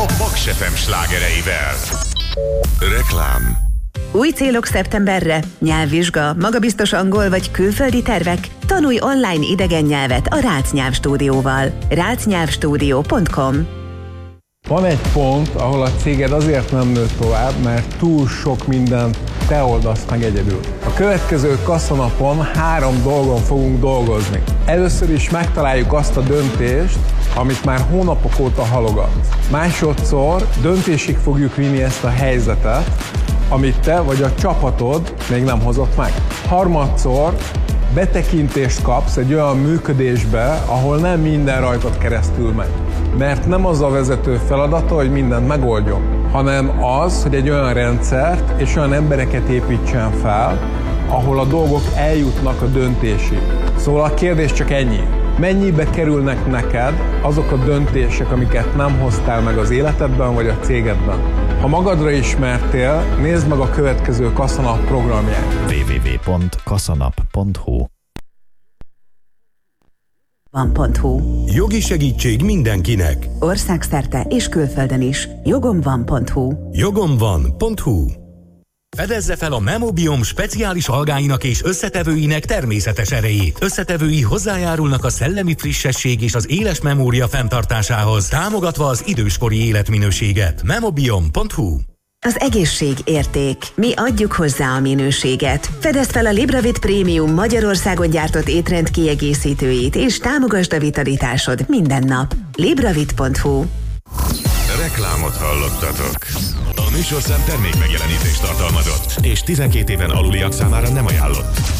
a Paks FM slágereivel. Reklám. Új célok szeptemberre? Nyelvvizsga, magabiztos angol vagy külföldi tervek? Tanulj online idegen nyelvet a Rácz Nyelvstúdióval. rácznyelvstudio.com. Van egy pont, ahol a céged azért nem nő tovább, mert túl sok mindent te oldasz meg egyedül. A következő kassanapon 3 dolgon fogunk dolgozni. Először is megtaláljuk azt a döntést, amit már hónapok óta halogatsz. Másodszor döntésig fogjuk vinni ezt a helyzetet, amit te vagy a csapatod még nem hozott meg. Harmadszor betekintést kapsz egy olyan működésbe, ahol nem minden rajtad keresztül megy. Mert nem az a vezető feladata, hogy mindent megoldjon, hanem az, hogy egy olyan rendszert és olyan embereket építsen fel, ahol a dolgok eljutnak a döntésig. Szóval a kérdés csak ennyi. Mennyibe kerülnek neked azok a döntések, amiket nem hoztál meg az életedben vagy a cégedben? Ha magadra ismertél, nézd meg a következő Kassanap programját. www.kassanap.hu. Van.hu. Jogi segítség mindenkinek. Országszerte és külföldön is. Jogomvan.hu. Jogomvan.hu. Fedezze fel a Memobiom speciális algáinak és összetevőinek természetes erejét. Összetevői hozzájárulnak a szellemi frissesség és az éles memória fenntartásához, támogatva az időskori életminőséget. Memobiom.hu. Az egészség érték. Mi adjuk hozzá a minőséget. Fedezd fel a Libravit Prémium Magyarországon gyártott étrend kiegészítőit, és támogasd a vitalitásod minden nap. Libravit.hu. Reklámot hallottatok. A műsorszám termék megjelenítést tartalmazott, és 12 éven aluliak számára nem ajánlott.